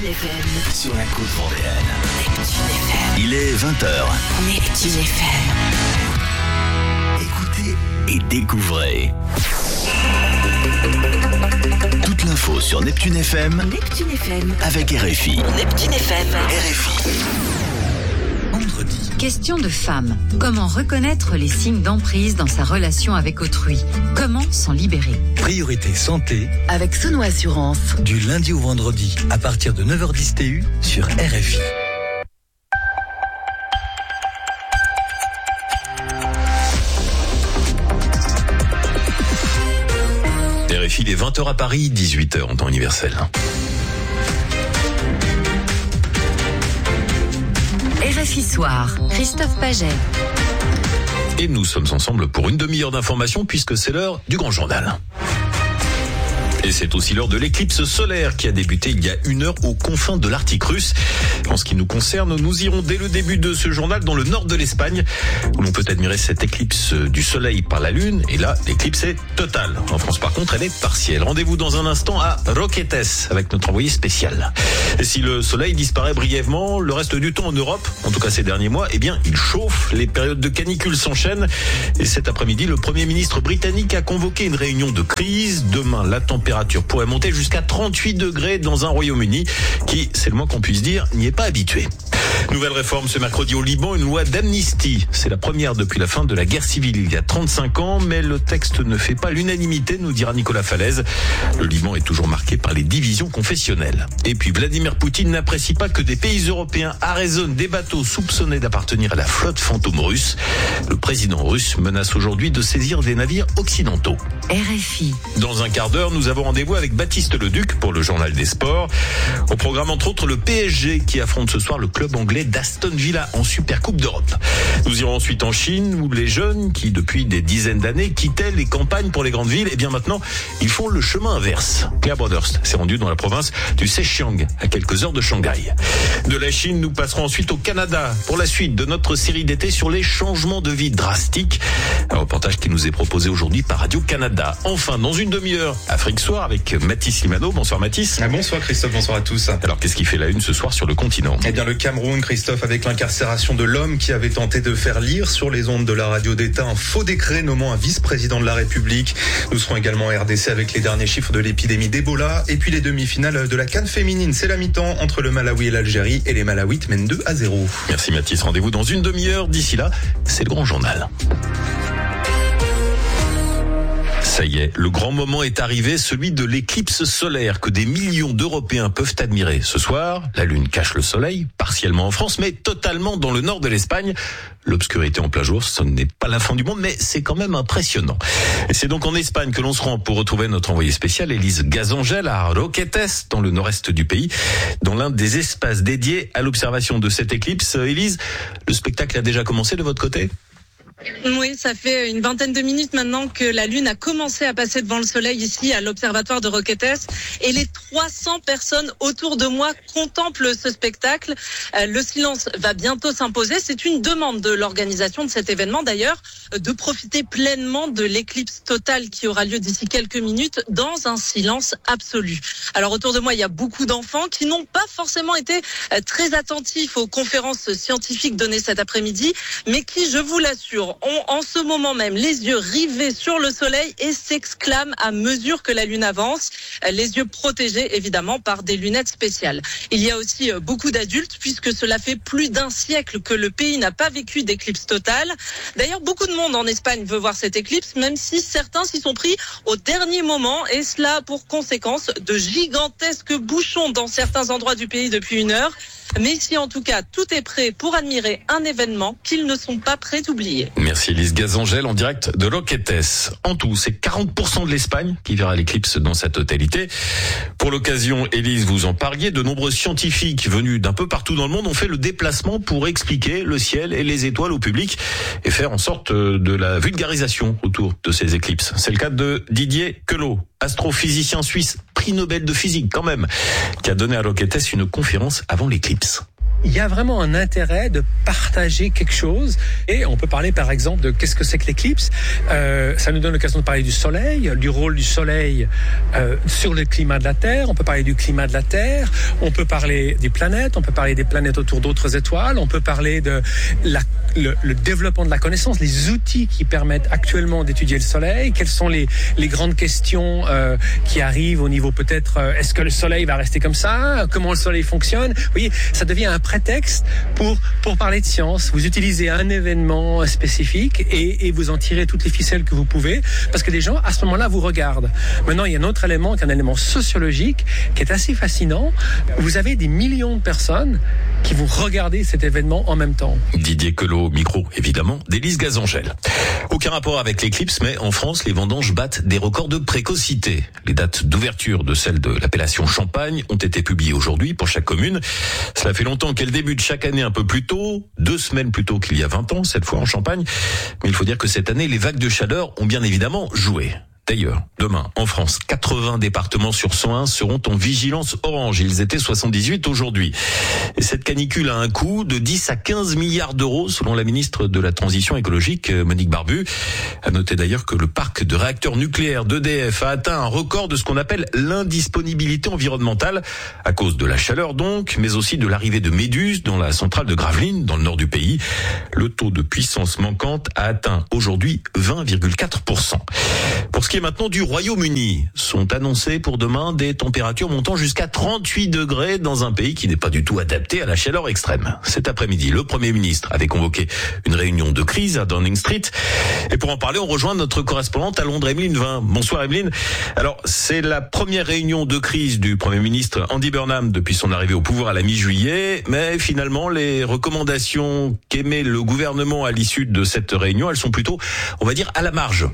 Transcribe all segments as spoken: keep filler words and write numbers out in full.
F M. Sur la côte vendéenne. Neptune F M. Il est vingt heures. Neptune F M. Écoutez et découvrez. Toute l'info sur Neptune F M. Neptune F M. Avec R F I. Neptune F M. R F I. Vendredi. Question de femme. Comment reconnaître les signes d'emprise dans sa relation avec autrui? Comment s'en libérer? Priorité santé. Avec Sono Assurance. Du lundi au vendredi, à partir de neuf heures dix T U sur R F I. R F I, il est vingt heures à Paris, dix-huit heures en temps universel. R F I Soir, Christophe Paget. Et nous sommes ensemble pour une demi-heure d'information puisque c'est l'heure du grand journal. Et c'est aussi l'heure de l'éclipse solaire qui a débuté il y a une heure aux confins de l'Arctique russe. En ce qui nous concerne, nous irons dès le début de ce journal dans le nord de l'Espagne, où l'on peut admirer cette éclipse du soleil par la lune. Et là, l'éclipse est totale. En France, par contre, elle est partielle. Rendez-vous dans un instant à Roquetes avec notre envoyé spécial. Et si le soleil disparaît brièvement, le reste du temps en Europe, en tout cas ces derniers mois, eh bien, il chauffe. Les périodes de canicule s'enchaînent. Et cet après-midi, le Premier ministre britannique a convoqué une réunion de crise. Demain, la température pourrait monter jusqu'à trente-huit degrés dans un Royaume-Uni qui, c'est le moins qu'on puisse dire, n'y est pas habitué. Nouvelle réforme ce mercredi au Liban, une loi d'amnistie. C'est la première depuis la fin de la guerre civile il y a trente-cinq ans, mais le texte ne fait pas l'unanimité, nous dira Nicolas Falaise. Le Liban est toujours marqué par les divisions confessionnelles. Et puis Vladimir Poutine n'apprécie pas que des pays européens arraisonnent des bateaux soupçonnés d'appartenir à la flotte fantôme russe. Le président russe menace aujourd'hui de saisir des navires occidentaux. R F I. Dans un quart d'heure, nous avons rendez-vous avec Baptiste Leduc pour le journal des sports. Au programme entre autres le P S G qui affronte ce soir le club anglais d'Aston Villa en Super Coupe d'Europe. Nous irons ensuite en Chine où les jeunes qui depuis des dizaines d'années quittaient les campagnes pour les grandes villes, et bien maintenant ils font le chemin inverse. Claire Broderst s'est rendue dans la province du Zhejiang à quelques heures de Shanghai. De la Chine, nous passerons ensuite au Canada pour la suite de notre série d'été sur les changements de vie drastiques. Un reportage qui nous est proposé aujourd'hui par Radio-Canada. Enfin, dans une demi-heure, Afrique Soir avec Mathis Limano. Bonsoir Mathis. Ah, bonsoir Christophe, bonsoir à tous. Alors qu'est-ce qui fait la une ce soir sur le continent? Eh bien le Cameroun, Christophe, avec l'incarcération de l'homme qui avait tenté de faire lire sur les ondes de la radio d'État un faux décret nommant un vice-président de la République. Nous serons également en R D C avec les derniers chiffres de l'épidémie d'Ebola et puis les demi-finales de la CAN féminine. C'est la mi-temps entre le Malawi et l'Algérie et les Malawites mènent deux à zéro. Merci Mathis, rendez-vous dans une demi-heure. D'ici là, c'est le grand journal. Ça y est, le grand moment est arrivé, celui de l'éclipse solaire que des millions d'Européens peuvent admirer. Ce soir, la lune cache le soleil, partiellement en France, mais totalement dans le nord de l'Espagne. L'obscurité en plein jour, ce n'est pas la fin du monde, mais c'est quand même impressionnant. Et c'est donc en Espagne que l'on se rend pour retrouver notre envoyée spéciale, Élise Gazangel, à Roquetes, dans le nord-est du pays, dans l'un des espaces dédiés à l'observation de cette éclipse. Élise, le spectacle a déjà commencé de votre côté ? Oui, ça fait une vingtaine de minutes maintenant que la Lune a commencé à passer devant le Soleil ici à l'Observatoire de Roquetes et les trois cents personnes autour de moi contemplent ce spectacle. Le silence va bientôt s'imposer. C'est une demande de l'organisation de cet événement d'ailleurs de profiter pleinement de l'éclipse totale qui aura lieu d'ici quelques minutes dans un silence absolu. Alors autour de moi, il y a beaucoup d'enfants qui n'ont pas forcément été très attentifs aux conférences scientifiques données cet après-midi, mais qui, je vous l'assure, ont en ce moment même les yeux rivés sur le soleil et s'exclament à mesure que la lune avance, les yeux protégés évidemment par des lunettes spéciales. Il y a aussi beaucoup d'adultes puisque cela fait plus d'un siècle que le pays n'a pas vécu d'éclipse totale. D'ailleurs, beaucoup de monde en Espagne veut voir cette éclipse, même si certains s'y sont pris au dernier moment et cela a pour conséquence de gigantesques bouchons dans certains endroits du pays depuis une heure. Mais ici, en tout cas, tout est prêt pour admirer un événement qu'ils ne sont pas prêts d'oublier. Merci Elise Gazangel en direct de Roquetes. En tout, c'est quarante pour cent de l'Espagne qui verra l'éclipse dans sa totalité. Pour l'occasion, Elise, vous en parliez, de nombreux scientifiques venus d'un peu partout dans le monde ont fait le déplacement pour expliquer le ciel et les étoiles au public et faire en sorte de la vulgarisation autour de ces éclipses. C'est le cas de Didier Queloz, astrophysicien suisse, prix Nobel de physique quand même, qui a donné à Roquetes une conférence avant l'éclipse. il y a vraiment un intérêt de partager quelque chose. Et on peut parler par exemple de qu'est-ce que c'est que l'éclipse. Euh, ça nous donne l'occasion de parler du soleil, du rôle du soleil euh, sur le climat de la Terre. On peut parler du climat de la Terre. On peut parler des planètes. On peut parler des planètes autour d'autres étoiles. On peut parler de la, le, le développement de la connaissance, les outils qui permettent actuellement d'étudier le soleil. Quelles sont les, les grandes questions euh, qui arrivent au niveau peut-être, euh, est-ce que le soleil va rester comme ça? Comment le soleil fonctionne? Vous voyez, ça devient un prétexte pour, pour parler de science. Vous utilisez un événement spécifique et, et vous en tirez toutes les ficelles que vous pouvez parce que les gens, à ce moment-là, vous regardent. Maintenant, il y a un autre élément qui est un élément sociologique qui est assez fascinant. Vous avez des millions de personnes qui vont regarder cet événement en même temps. Didier Queloz, micro, évidemment, d'Élise Gazangel. Aucun rapport avec l'éclipse, mais en France, les vendanges battent des records de précocité. Les dates d'ouverture de celle de l'appellation Champagne ont été publiées aujourd'hui pour chaque commune. Cela fait longtemps qu'elle débute chaque année un peu plus tôt, deux semaines plus tôt qu'il y a vingt ans, cette fois en Champagne. Mais il faut dire que cette année, les vagues de chaleur ont bien évidemment joué. D'ailleurs, demain, en France, quatre-vingts départements sur cent un seront en vigilance orange. Ils étaient soixante-dix-huit aujourd'hui. Et cette canicule a un coût de dix à quinze milliards d'euros, selon la ministre de la Transition écologique, Monique Barbu. À noter d'ailleurs que le parc de réacteurs nucléaires d'E D F a atteint un record de ce qu'on appelle l'indisponibilité environnementale, à cause de la chaleur donc, mais aussi de l'arrivée de méduses dans la centrale de Gravelines, dans le nord du pays. Le taux de puissance manquante a atteint aujourd'hui vingt virgule quatre pour cent. Pour ce qui est maintenant du Royaume-Uni, sont annoncées pour demain des températures montant jusqu'à trente-huit degrés dans un pays qui n'est pas du tout adapté à la chaleur extrême. Cet après-midi, le Premier ministre avait convoqué une réunion de crise à Downing Street. Et pour en parler, on rejoint notre correspondante à Londres, Emeline Vin. Bonsoir Emeline. Alors, c'est la première réunion de crise du Premier ministre Andy Burnham depuis son arrivée au pouvoir à la mi-juillet. Mais finalement, les recommandations qu'émet le gouvernement à l'issue de cette réunion, elles sont plutôt, on va dire, à la marge.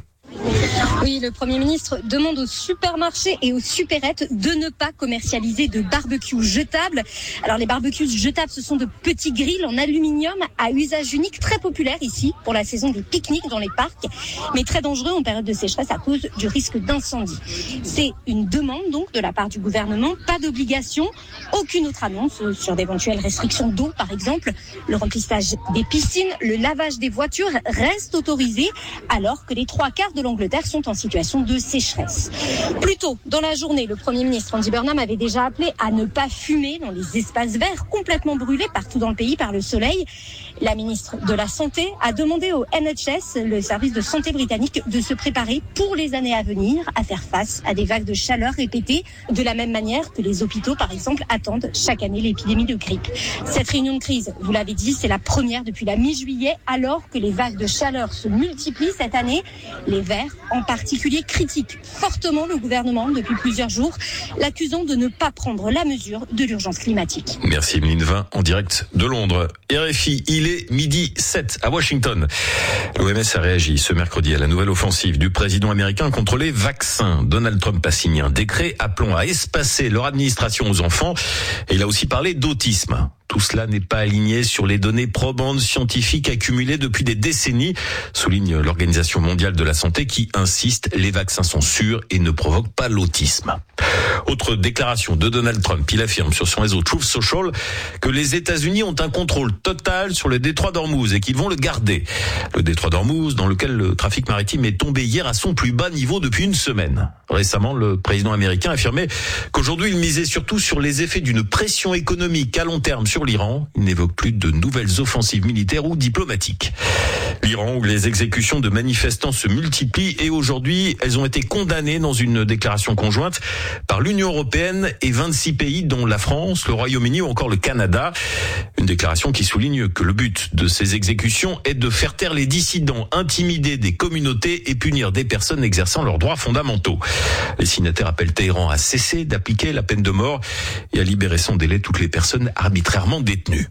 Oui, le Premier ministre demande aux supermarchés et aux supérettes de ne pas commercialiser de barbecues jetables. Alors les barbecues jetables, ce sont de petits grilles en aluminium à usage unique, très populaires ici pour la saison des pique-niques dans les parcs, mais très dangereux en période de sécheresse à cause du risque d'incendie. C'est une demande donc de la part du gouvernement, pas d'obligation, aucune autre annonce sur d'éventuelles restrictions d'eau par exemple. Le remplissage des piscines, le lavage des voitures restent autorisés alors que les trois quarts de l'Angleterre sont en situation de sécheresse. Plus tôt dans la journée, le Premier ministre Andy Burnham avait déjà appelé à ne pas fumer dans les espaces verts complètement brûlés partout dans le pays par le soleil. La ministre de la Santé a demandé au N H S, le service de santé britannique, de se préparer pour les années à venir à faire face à des vagues de chaleur répétées, de la même manière que les hôpitaux, par exemple, attendent chaque année l'épidémie de grippe. Cette réunion de crise, vous l'avez dit, c'est la première depuis la mi-juillet, alors que les vagues de chaleur se multiplient cette année. Les Verts, en particulier, critiquent fortement le gouvernement depuis plusieurs jours, l'accusant de ne pas prendre la mesure de l'urgence climatique. Merci Emeline Vin, en direct de Londres. R F I, il est midi sept à Washington. L'O M S a réagi ce mercredi à la nouvelle offensive du président américain contre les vaccins. Donald Trump a signé un décret appelant à espacer leur administration aux enfants et il a aussi parlé d'autisme. Tout cela n'est pas aligné sur les données probantes scientifiques accumulées depuis des décennies, souligne l'Organisation mondiale de la santé qui insiste, les vaccins sont sûrs et ne provoquent pas l'autisme. Autre déclaration de Donald Trump, il affirme sur son réseau Truth Social que les États-Unis ont un contrôle total sur le détroit d'Ormuz et qu'ils vont le garder. Le détroit d'Ormuz, dans lequel le trafic maritime est tombé hier à son plus bas niveau depuis une semaine. Récemment, le président américain affirmait qu'aujourd'hui il misait surtout sur les effets d'une pression économique à long terme sur l'Iran. Il n'évoque plus de nouvelles offensives militaires ou diplomatiques. L'Iran, où les exécutions de manifestants se multiplient et aujourd'hui, elles ont été condamnées dans une déclaration conjointe par l'Union européenne et vingt-six pays dont la France, le Royaume-Uni ou encore le Canada. Une déclaration qui souligne que le but de ces exécutions est de faire taire les dissidents, intimider des communautés et punir des personnes exerçant leurs droits fondamentaux. Les signataires appellent Téhéran à cesser d'appliquer la peine de mort et à libérer sans délai toutes les personnes arbitrairement détenues.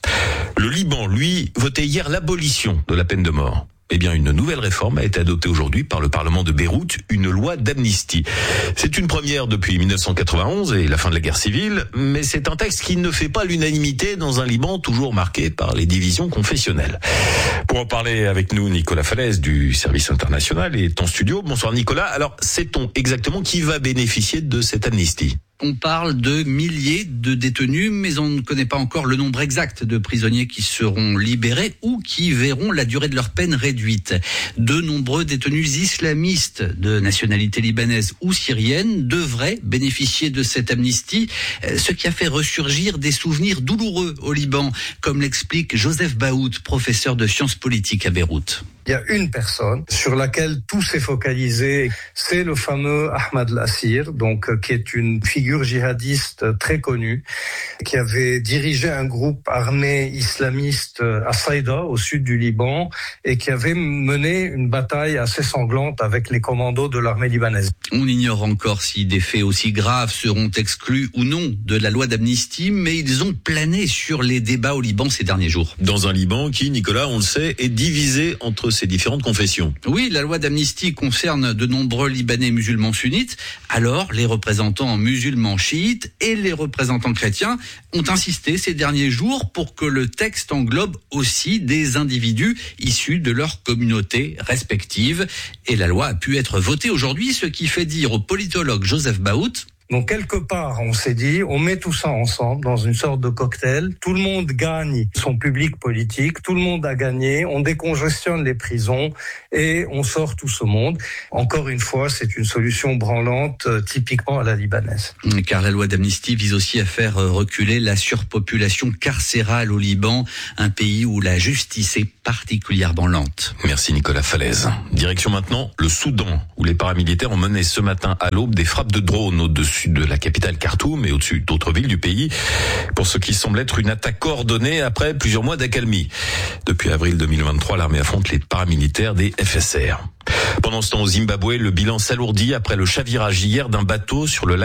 Le Liban, lui, votait hier l'abolition de la peine de mort. Eh bien, une nouvelle réforme a été adoptée aujourd'hui par le Parlement de Beyrouth, une loi d'amnistie. C'est une première depuis dix-neuf cent quatre-vingt-onze et la fin de la guerre civile, mais c'est un texte qui ne fait pas l'unanimité dans un Liban toujours marqué par les divisions confessionnelles. Pour en parler avec nous, Nicolas Falaise du Service International est en studio. Bonsoir Nicolas. Alors, sait-on exactement qui va bénéficier de cette amnistie ? On parle de milliers de détenus, mais on ne connaît pas encore le nombre exact de prisonniers qui seront libérés ou qui verront la durée de leur peine réduite. De nombreux détenus islamistes de nationalité libanaise ou syrienne devraient bénéficier de cette amnistie, ce qui a fait ressurgir des souvenirs douloureux au Liban, comme l'explique Joseph Baout, professeur de sciences politiques à Beyrouth. Il y a une personne sur laquelle tout s'est focalisé, c'est le fameux Ahmad al-Assir, donc qui est une figure djihadiste très connue, qui avait dirigé un groupe armé islamiste à Saïda, au sud du Liban, et qui avait mené une bataille assez sanglante avec les commandos de l'armée libanaise. On ignore encore si des faits aussi graves seront exclus ou non de la loi d'amnistie, mais ils ont plané sur les débats au Liban ces derniers jours. Dans un Liban qui, Nicolas, on le sait, est divisé entre ces différentes confessions. Oui, la loi d'amnistie concerne de nombreux Libanais musulmans sunnites. Alors, les représentants musulmans chiites et les représentants chrétiens ont insisté ces derniers jours pour que le texte englobe aussi des individus issus de leurs communautés respectives. Et la loi a pu être votée aujourd'hui, ce qui fait dire au politologue Joseph Baout: donc quelque part, on s'est dit, on met tout ça ensemble dans une sorte de cocktail. Tout le monde gagne son public politique, tout le monde a gagné, on décongestionne les prisons et on sort tout ce monde. Encore une fois, c'est une solution branlante euh, typiquement à la libanaise. Car la loi d'amnistie vise aussi à faire reculer la surpopulation carcérale au Liban, un pays où la justice est particulièrement lente. Merci Nicolas Falaise. Direction maintenant le Soudan, où les paramilitaires ont mené ce matin à l'aube des frappes de drones au-dessus de la capitale Khartoum et au-dessus d'autres villes du pays, pour ce qui semble être une attaque coordonnée après plusieurs mois d'accalmie. Depuis avril deux mille vingt-trois, l'armée affronte les paramilitaires des F S R. Pendant ce temps, au Zimbabwe, le bilan s'alourdit après le chavirage hier d'un bateau sur le lac